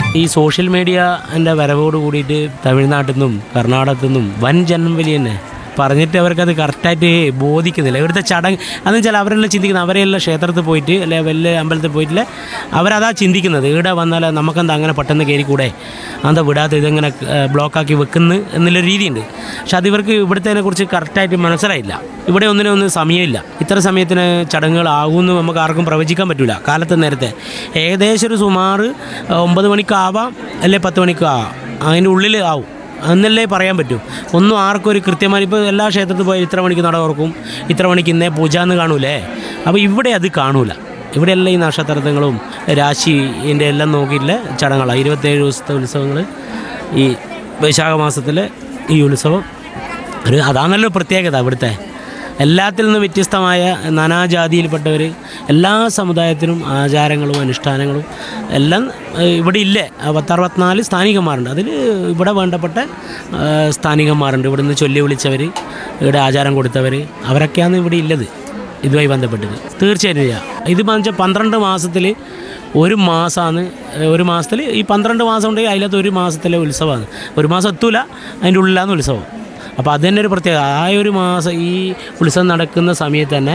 ഈ സോഷ്യൽ മീഡിയൻ്റെ വരവോട് കൂടിയിട്ട് തമിഴ്നാട്ടിൽ നിന്നും കർണാടകത്തിൽ നിന്നും വൻ ജനംവലി തന്നെ പറഞ്ഞിട്ട് അവർക്കത് കറക്റ്റായിട്ട് ബോധിക്കുന്നില്ല. ഇവിടുത്തെ ചടങ്ങ് അതെന്ന് വെച്ചാൽ അവരെല്ലാം ചിന്തിക്കുന്നത് അവരെല്ലാം ക്ഷേത്രത്തിൽ പോയിട്ട് അല്ലെ വലിയ അമ്പലത്തിൽ പോയിട്ടില്ല അവരതാ ചിന്തിക്കുന്നത്. ഇവിടെ വന്നാൽ നമുക്കെന്താ അങ്ങനെ പെട്ടെന്ന് കയറിക്കൂടെ, എന്താ വിടാത്ത ഇതെങ്ങനെ ബ്ലോക്കാക്കി വെക്കുന്നു എന്നുള്ള രീതിയുണ്ട്. പക്ഷെ അതിവർക്ക് ഇവിടുത്തെ കുറിച്ച് കറക്റ്റായിട്ട് മനസ്സിലായില്ല. ഇവിടെ ഒന്നിനും സമയമില്ല. ഇത്ര സമയത്തിന് ചടങ്ങുകളാകുമെന്ന് നമുക്ക് ആർക്കും പ്രവചിക്കാൻ പറ്റില്ല. കാലത്ത് നേരത്തെ ഏകദേശം ഒരു സുമാർ 9 മണിക്കാവാം അല്ലെ 10 മണിക്കാവാം, അതിൻ്റെ ഉള്ളിൽ ആവും എന്നല്ലേ പറയാൻ പറ്റും. ഒന്നും ആർക്കും ഒരു കൃത്യമായി ഇപ്പോൾ എല്ലാ ക്ഷേത്രത്തിൽ പോയി ഇത്ര മണിക്ക് നട തുറക്കും, ഇത്ര മണിക്ക് ഇന്നേ പൂജ എന്ന് കാണൂലേ. അപ്പോൾ ഇവിടെ അത് കാണൂല. ഇവിടെയെല്ലാം ഈ നക്ഷത്രങ്ങളും രാശിൻ്റെ എല്ലാം നോക്കിയില്ല ചടങ്ങുകളാണ്. 27 ദിവസത്തെ ഉത്സവങ്ങൾ ഈ വൈശാഖ മാസത്തിലെ ഈ ഉത്സവം അതാണല്ലോ പ്രത്യേകത. ഇവിടുത്തെ എല്ലാത്തിൽ നിന്നും വ്യത്യസ്തമായ നാനാജാതിയിൽപ്പെട്ടവർ എല്ലാ സമുദായത്തിനും ആചാരങ്ങളും അനുഷ്ഠാനങ്ങളും എല്ലാം ഇവിടെ ഇല്ലേ. 64 സ്ഥാനികന്മാരുണ്ട്. അതിൽ ഇവിടെ വേണ്ടപ്പെട്ട സ്ഥാനികന്മാരുണ്ട്. ഇവിടെ നിന്ന് ചൊല്ലി വിളിച്ചവർ, ഇവിടെ ആചാരം കൊടുത്തവർ, അവരൊക്കെയാണ് ഇവിടെ ഉള്ളത് ഇതുമായി ബന്ധപ്പെട്ടത്. തീർച്ചയായിട്ടും ഇത് വെച്ചാൽ 12 മാസത്തിൽ ഒരു മാസമാണ്. ഒരു മാസത്തിൽ ഈ 12 മാസം ഉണ്ടെങ്കിൽ അതിലകത്ത് ഒരു മാസത്തിലെ ഉത്സവമാണ്. ഒരു മാസം എത്തൂല, അതിൻ്റെ ഉള്ളിലാണ് ഉത്സവം. അപ്പോൾ അത് തന്നെ ഒരു പ്രത്യേകത. ആ ഒരു മാസം ഈ ഉത്സവം നടക്കുന്ന സമയത്ത് തന്നെ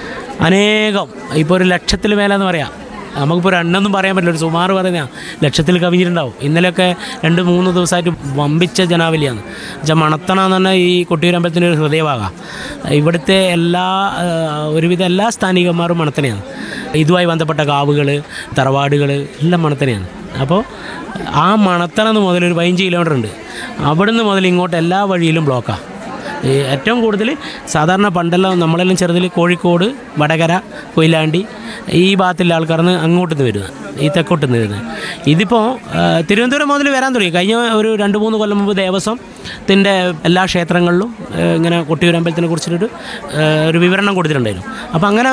അനേകം ഇപ്പോൾ 1 ലക്ഷത്തിൽ മേലെന്ന് പറയാം. നമുക്കിപ്പോൾ എണ്ണൊന്നും പറയാൻ പറ്റില്ല, ഒരു സുമാർ പറയുന്ന ലക്ഷത്തിൽ കവിഞ്ഞിട്ടുണ്ടാവും. ഇന്നലെയൊക്കെ 2-3 ദിവസമായിട്ട് വമ്പിച്ച ജനാവലിയാണ്. വെച്ചാൽ മണത്തണ എന്ന് പറഞ്ഞാൽ ഈ കൊട്ടിയൂരമ്പലത്തിൻ്റെ ഒരു ഹൃദയഭാഗമാണ്. ഇവിടുത്തെ ഒരുവിധ എല്ലാ സ്ഥാനികന്മാരും മണത്തനെയാണ്. ഇതുമായി ബന്ധപ്പെട്ട കാവുകൾ, തറവാടുകൾ എല്ലാം മണത്തനെയാണ്. അപ്പോൾ ആ മണത്തണെന്ന് മുതൽ ഒരു 15 കിലോമീറ്റർ ഉണ്ട്. അവിടുന്ന് മുതൽ ഇങ്ങോട്ട് എല്ലാ വഴിയിലും ബ്ലോക്കാണ്. ഏറ്റവും കൂടുതൽ സാധാരണ പണ്ടെല്ലാം നമ്മളെല്ലാം ചെറുതിൽ കോഴിക്കോട്, വടകര, കൊയിലാണ്ടി ഈ ഭാഗത്തുള്ള ആൾക്കാരാണ് അങ്ങോട്ട് നിന്ന് വരുന്നത്, ഈ തെക്കോട്ട് നിന്ന് വരുന്നത്. ഇതിപ്പോൾ തിരുവനന്തപുരം മുതൽ വരാൻ തുടങ്ങി. കഴിഞ്ഞ ഒരു 2-3 കൊല്ലം മുമ്പ് ദേവസ്വത്തിൻ്റെ എല്ലാ ക്ഷേത്രങ്ങളിലും ഇങ്ങനെ കൊട്ടിയൂരമ്പലത്തിനെ കുറിച്ചിട്ടൊരു വിവരണം കൊടുത്തിട്ടുണ്ടായിരുന്നു. അപ്പോൾ അങ്ങനെ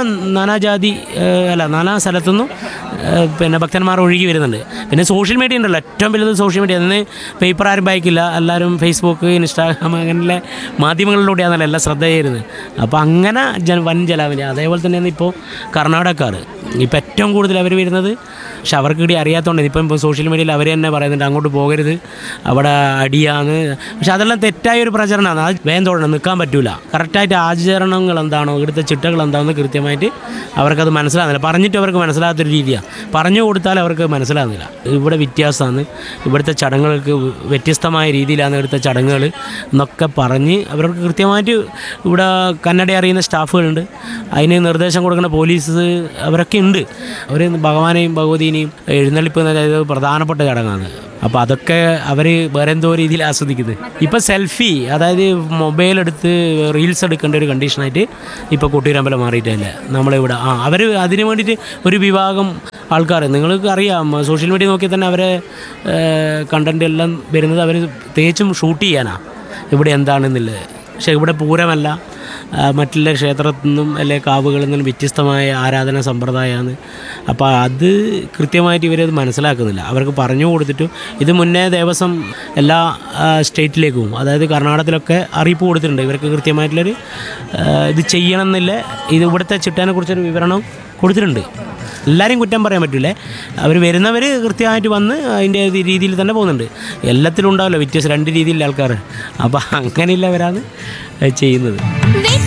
നാനാ സ്ഥലത്തുനിന്നും പിന്നെ ഭക്തന്മാർ ഒഴുകി വരുന്നുണ്ട്. പിന്നെ സോഷ്യൽ മീഡിയ ഉണ്ടല്ലോ, ഏറ്റവും വലുത് സോഷ്യൽ മീഡിയ. അന്ന് പേപ്പർ ആരും വായിക്കില്ല, എല്ലാവരും ഫേസ്ബുക്ക്, ഇൻസ്റ്റാഗ്രാം അങ്ങനെയുള്ള മാധ്യമങ്ങളിലൂടെയാണല്ലോ എല്ലാം ശ്രദ്ധ ചെയ്യുന്നത്. അപ്പോൾ അങ്ങനെ വൻ ജലാവലി. അതേപോലെ തന്നെയാണ് ഇപ്പോൾ കർണാടകക്കാർ. ഇപ്പോൾ ഏറ്റവും കൂടുതൽ അവർ വരുന്നത്, പക്ഷെ അവർക്ക് കൂടി അറിയാത്തതുകൊണ്ട് ഇപ്പം സോഷ്യൽ മീഡിയയിൽ അവർ തന്നെ പറയുന്നുണ്ട് അങ്ങോട്ട് പോകരുത്, അവിടെ അടിയാണ്. പക്ഷെ അതെല്ലാം തെറ്റായൊരു പ്രചരണമാണ്. അത് വേഗം തൊടണം, നിൽക്കാൻ പറ്റില്ല. കറക്റ്റായിട്ട് ആചരണങ്ങൾ എന്താണോ, ഇവിടുത്തെ ചിട്ടകൾ എന്താണെന്ന് കൃത്യമായിട്ട് അവർക്കത് മനസ്സിലാകുന്നില്ല. പറഞ്ഞിട്ട് അവർക്ക് മനസ്സിലാകാത്തൊരു രീതിയാണ്. പറഞ്ഞു കൊടുത്താൽ അവർക്ക് മനസ്സിലാകുന്നില്ല. ഇവിടെ വ്യത്യാസമാണ്, ഇവിടുത്തെ ചടങ്ങുകൾക്ക് വ്യത്യസ്തമായ രീതിയിലാണ് ഇവിടുത്തെ ചടങ്ങുകൾ എന്നൊക്കെ പറഞ്ഞ് അവർക്ക് കൃത്യമായിട്ട് ഇവിടെ കന്നഡ അറിയുന്ന സ്റ്റാഫുകളുണ്ട്, അതിന് നിർദ്ദേശം കൊടുക്കുന്ന പോലീസ് അവരൊക്കെ ഉണ്ട്. അവർ ഭഗവാനെയും ഭഗവതീനെയും എഴുന്നള്ളിപ്പ് അതായത് പ്രധാനപ്പെട്ട ചടങ്ങാണ്. അപ്പോൾ അതൊക്കെ അവർ വേറെ എന്തോ രീതിയിൽ ആസ്വദിക്കുന്നത്. ഇപ്പോൾ സെൽഫി, അതായത് മൊബൈലെടുത്ത് റീൽസ് എടുക്കേണ്ട ഒരു കണ്ടീഷനായിട്ട് ഇപ്പോൾ കൊട്ടിയൂരമ്പലം മാറിയിട്ടല്ലേ നമ്മളിവിടെ. അവർ അതിന് വേണ്ടിയിട്ട് ഒരു വിഭാഗം ആൾക്കാർ, നിങ്ങൾക്ക് അറിയാം സോഷ്യൽ മീഡിയ നോക്കിയാൽ തന്നെ അവരെ കണ്ടൻറ് എല്ലാം വരുന്നത് അവർ തേച്ചും ഷൂട്ട് ചെയ്യാനാണ് ഇവിടെ എന്താണെന്നുള്ളത്. പക്ഷേ ഇവിടെ പൂരമല്ല, മറ്റുള്ള ക്ഷേത്രത്തിൽ നിന്നും അല്ലെങ്കിൽ കാവുകളിൽ നിന്നും വ്യത്യസ്തമായ ആരാധന സമ്പ്രദായമാണ്. അപ്പോൾ അത് കൃത്യമായിട്ട് ഇവരത് മനസ്സിലാക്കുന്നില്ല. അവർക്ക് പറഞ്ഞു കൊടുത്തിട്ടും ഇത് മുന്നേ ദേവസ്വം എല്ലാ സ്റ്റേറ്റിലേക്കും, അതായത് കർണാടകത്തിലൊക്കെ അറിയിപ്പ് കൊടുത്തിട്ടുണ്ട് ഇവർക്ക് കൃത്യമായിട്ടുള്ളൊരു ഇത് ചെയ്യണം എന്നില്ല. ഇത് ഇവിടുത്തെ ചിട്ടേനെ കുറിച്ചൊരു വിവരണം കൊടുത്തിട്ടുണ്ട്. എല്ലാവരെയും കുറ്റം പറയാൻ പറ്റില്ലേ. അവർ വരുന്നവർ കൃത്യമായിട്ട് വന്ന് അതിൻ്റെ രീതിയിൽ തന്നെ പോകുന്നുണ്ട്. എല്ലാത്തിലും ഉണ്ടാവില്ല വ്യത്യാസം, 2 രീതിയിലുള്ള ആൾക്കാർ. അപ്പോൾ അങ്ങനെയുള്ളവരാണ് ചെയ്യുന്നത്.